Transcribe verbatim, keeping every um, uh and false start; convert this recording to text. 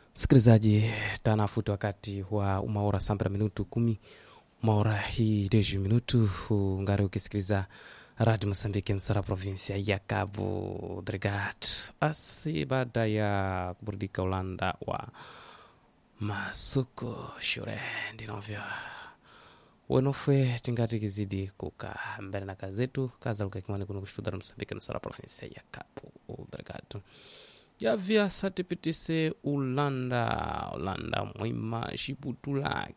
Msikilizaji, tanafuti wakati wa umaora sambra minutu kumi maora hii deju minutu ngari ukisikiliza Radio Mosambiki msara provinsia ya Cabo Delgado. Asi baada ya kuburudika Ulanda wa Masuko Shure ndinovyo wenofwe tingati kizidi kuka mbele na kazetu kaza luka kimani kuna kushuda Mosambiki msara provinsia ya Cabo Delgado. Yavya satipitise Ulanda Ulanda mwima shibutula